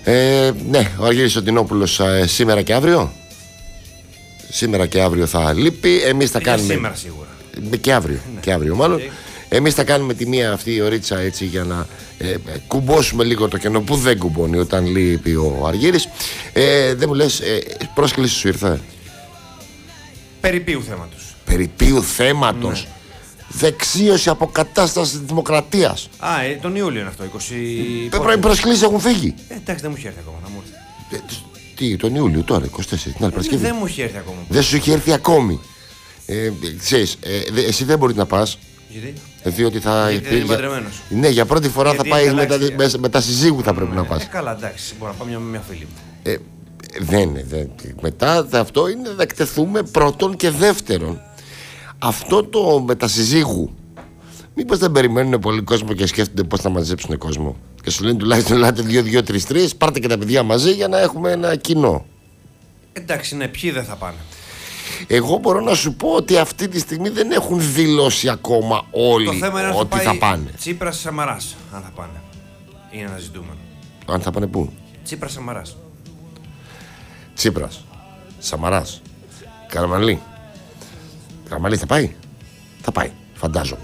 Ναι, ο Αργύρης Σωτεινόπουλος σήμερα και αύριο. Σήμερα και αύριο θα λείπει. Εμείς θα κάνουμε. Σήμερα σίγουρα. Και αύριο. Ναι. Και αύριο μάλλον. Εμείς θα κάνουμε τη μία αυτή η ωρίτσα έτσι για να κουμπώσουμε λίγο το κενό που δεν κουμπώνει όταν λείπει ο Αργύρης. Δεν μου λες, πρόσκληση σου ήρθε? Περί ποιου θέματος? Περί ποιου θέματος? Ναι. Δεξίωση αποκατάσταση της δημοκρατίας. Τον Ιούλιο είναι αυτό, 20. Οι προσκλήσεις έχουν φύγει. Εντάξει, δεν μου έχει έρθει ακόμα, να μου έρθει. Τι, τον Ιούλιο τώρα, 24. Δεν μου έχει έρθει ακόμα. Δεν σου έχει έρθει ακόμη. Ξέρεις, εσύ δεν μπορείς να πας. Γιατί? Διότι θα. Γιατί είναι παντρεμένος. Ναι, για πρώτη φορά θα πάει με τα συζύγου θα πρέπει να πας. Καλά, εντάξει, μπορώ να πάω με μια φίλη μου. Δεν. Μετά αυτό είναι να εκτεθούμε πρώτον και δεύτερον. Αυτό το με τα συζύγου, μήπως δεν περιμένουν πολύ κόσμο και σκέφτονται πώς θα μαζέψουν κόσμο? Και σου λένε τουλάχιστον ελάτε 2-2-3-3, πάρτε και τα παιδιά μαζί για να έχουμε ένα κοινό. Εντάξει, ναι, ποιοι δεν θα πάνε? Εγώ μπορώ να σου πω ότι αυτή τη στιγμή δεν έχουν δηλώσει ακόμα όλοι ότι θα πάνε. Τσίπρας Σαμαράς, αν θα πάνε. Είναι ένα ζητούμενο. Αν θα πάνε πού? Τσίπρας Σαμαράς. Τσίπρας, Σαμαράς, Καραμανλή. Καραμανλή θα πάει? Θα πάει, φαντάζομαι.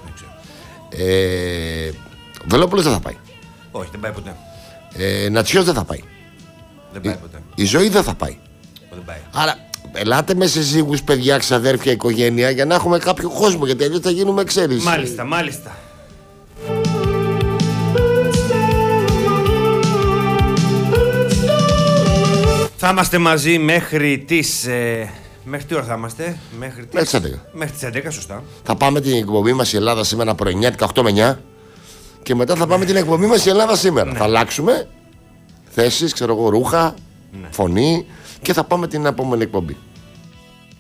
Βελόπουλος δεν θα πάει. Όχι, δεν πάει ποτέ. Νατσιός δεν θα πάει. Δεν πάει ποτέ. Η ζωή δεν θα πάει. Δεν πάει. Άρα ελάτε με συζύγους, παιδιά, ξαδέρφια, οικογένεια, για να έχουμε κάποιο κόσμο, γιατί αλλιώς θα γίνουμε, ξέρεις. Μάλιστα. Θα είμαστε μαζί μέχρι τις... Μέχρι τι ώρα θα είμαστε? Μέχρι τις 11. Μέχρι τις 11, σωστά. Θα πάμε την εκπομπή μας η Ελλάδα σήμερα πρωινιάτικα 8 με 9. Και μετά θα πάμε την εκπομπή μας η Ελλάδα σήμερα. Ναι. Θα αλλάξουμε θέσεις, ξέρω εγώ, ρούχα, φωνή, και θα πάμε την επόμενη εκπομπή.